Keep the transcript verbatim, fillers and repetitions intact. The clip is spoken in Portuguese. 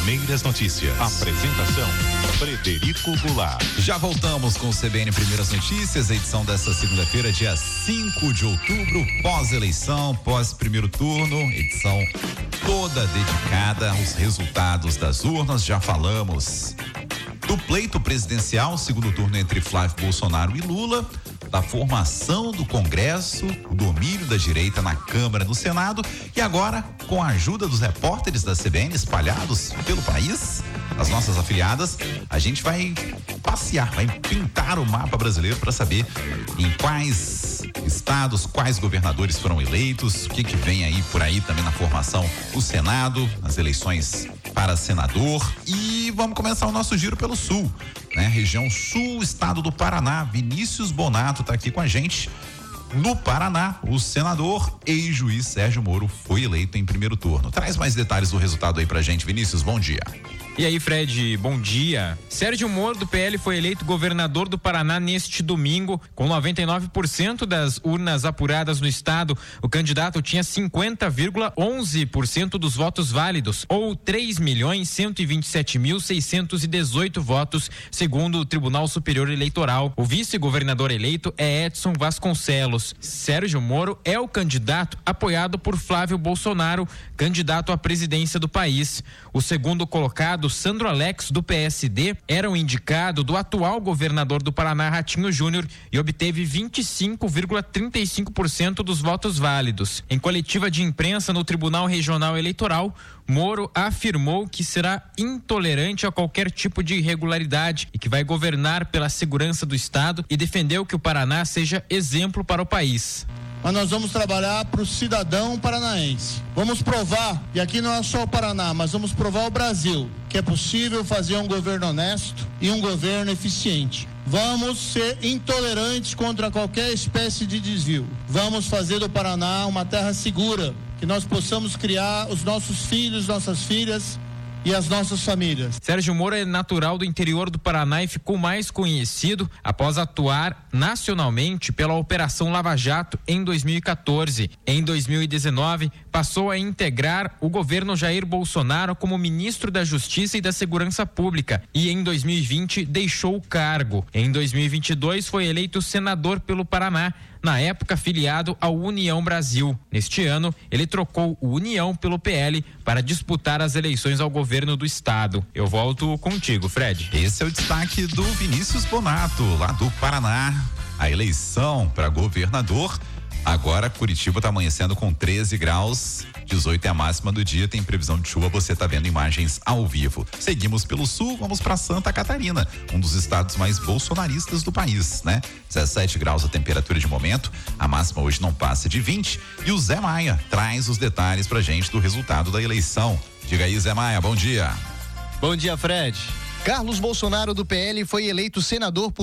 Primeiras Notícias. Apresentação, Frederico Goulart. Já voltamos com o C B N Primeiras Notícias, a edição desta segunda-feira, dia cinco de outubro, pós-eleição, pós-primeiro turno, edição toda dedicada aos resultados das urnas. Já falamos do pleito presidencial, segundo turno entre Flávio Bolsonaro e Lula, da formação do Congresso, o domínio da direita na Câmara e no Senado, e agora, com a ajuda dos repórteres da C B N espalhados pelo país, as nossas afiliadas, a gente vai passear, vai pintar o mapa brasileiro para saber em quais estados, quais governadores foram eleitos, o que que vem aí por aí também na formação do Senado, nas eleições para senador. E vamos começar o nosso giro pelo sul, né? Região sul, estado do Paraná. Vinícius Bonato tá aqui com a gente. No Paraná, o senador ex-juiz Sérgio Moro foi eleito em primeiro turno. Traz mais detalhes do resultado aí pra gente, Vinícius, bom dia. E aí, Fred, bom dia. Sérgio Moro, do P L, foi eleito governador do Paraná neste domingo, com noventa e nove por cento das urnas apuradas no estado. O candidato tinha cinquenta vírgula onze por cento dos votos válidos, ou três milhões cento e vinte e sete mil seiscentos e dezoito votos, segundo o Tribunal Superior Eleitoral. O vice-governador eleito é Edson Vasconcelos. Sérgio Moro é o candidato apoiado por Flávio Bolsonaro, candidato à presidência do país. O segundo colocado, Sandro Alex, do P S D, era o indicado do atual governador do Paraná, Ratinho Júnior, e obteve vinte e cinco vírgula trinta e cinco por cento dos votos válidos. Em coletiva de imprensa no Tribunal Regional Eleitoral, Moro afirmou que será intolerante a qualquer tipo de irregularidade e que vai governar pela segurança do estado, e defendeu que o Paraná seja exemplo para o país. Mas nós vamos trabalhar para o cidadão paranaense. Vamos provar, e aqui não é só o Paraná, mas vamos provar ao Brasil, que é possível fazer um governo honesto e um governo eficiente. Vamos ser intolerantes contra qualquer espécie de desvio. Vamos fazer do Paraná uma terra segura, que nós possamos criar os nossos filhos, nossas filhas e as nossas famílias. Sérgio Moro é natural do interior do Paraná e ficou mais conhecido após atuar nacionalmente pela Operação Lava Jato em dois mil e quatorze. Em dois mil e dezenove, passou a integrar o governo Jair Bolsonaro como ministro da Justiça e da Segurança Pública, e em dois mil e vinte deixou o cargo. Em dois mil e vinte e dois foi eleito senador pelo Paraná, na época filiado ao União Brasil. Neste ano, ele trocou o União pelo P L para disputar as eleições ao governo do estado. Eu volto contigo, Fred. Esse é o destaque do Vinícius Bonato, lá do Paraná. A eleição para governador. Agora Curitiba está amanhecendo com treze graus, dezoito é a máxima do dia, tem previsão de chuva, você está vendo imagens ao vivo. Seguimos pelo sul, vamos para Santa Catarina, um dos estados mais bolsonaristas do país, né? dezessete graus a temperatura de momento, a máxima hoje não passa de vinte, e o Zé Maia traz os detalhes pra gente do resultado da eleição. Diga aí, Zé Maia, bom dia. Bom dia, Fred. Carlos Bolsonaro, do P L, foi eleito senador por